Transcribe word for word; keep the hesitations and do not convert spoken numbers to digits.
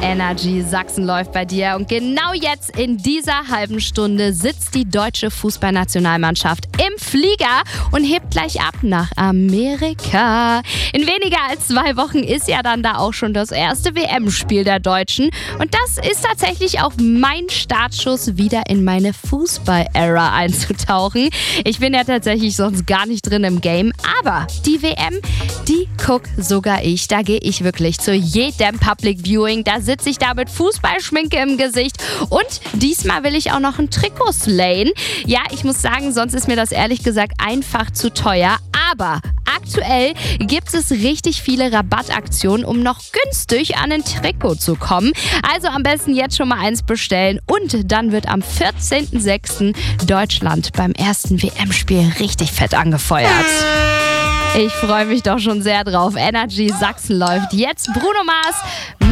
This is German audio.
Energy Sachsen läuft bei dir und genau jetzt in dieser halben Stunde sitzt die deutsche Fußballnationalmannschaft im Flieger und hebt gleich ab nach Amerika. In weniger als zwei Wochen ist ja dann da auch schon das erste W M-Spiel der Deutschen und das ist tatsächlich auch mein Startschuss, wieder in meine Fußball-Ära einzutauchen. Ich bin ja tatsächlich sonst gar nicht drin im Game, aber die W M, die guck sogar ich. Da gehe ich wirklich zu jedem Public Viewing. Da sitze ich da mit Fußballschminke im Gesicht und diesmal will ich auch noch ein Trikot slayen. Ja, ich muss sagen, sonst ist mir das ehrlich gesagt einfach zu teuer, aber aktuell gibt es richtig viele Rabattaktionen, um noch günstig an ein Trikot zu kommen. Also am besten jetzt schon mal eins bestellen und dann wird am vierzehnten sechsten Deutschland beim ersten W M-Spiel richtig fett angefeuert. Ich freue mich doch schon sehr drauf. Energy Sachsen läuft jetzt. Bruno Mars